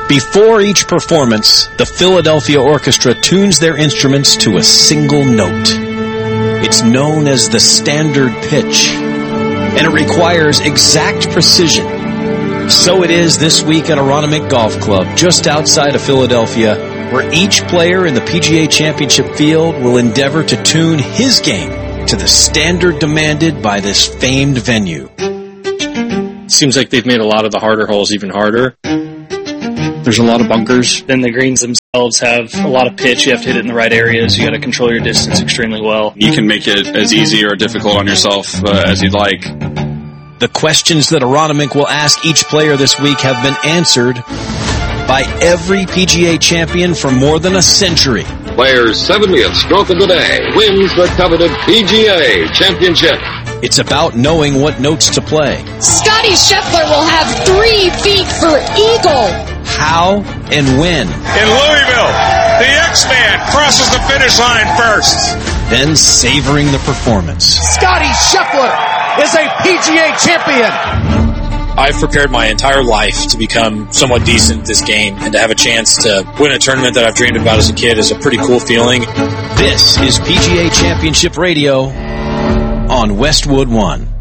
Before each performance, the Philadelphia Orchestra tunes their instruments to a single note. It's known as the standard pitch, and it requires exact precision. So it is this week at Aronimink Golf Club, just outside of Philadelphia, where each player in the PGA Championship field will endeavor to tune his game to the standard demanded by this famed venue. Seems like they've made a lot of the harder holes even harder. There's a lot of bunkers. Then the greens themselves have a lot of pitch. You have to hit it in the right areas. You got to control your distance extremely well. You can make it as easy or difficult on yourself as you'd like. The questions that Aronimink will ask each player this week have been answered by every PGA champion for more than a century. Player's 70th stroke of the day wins the coveted PGA Championship. It's about knowing what notes to play. Scotty Scheffler will have 3 feet for eagle. How and when. In Louisville, the X-Man crosses the finish line first. Then savoring the performance. Scotty Scheffler is a PGA champion. I've prepared my entire life to become somewhat decent at this game, and to have a chance to win a tournament that I've dreamed about as a kid is a pretty cool feeling. This is PGA Championship Radio on Westwood One.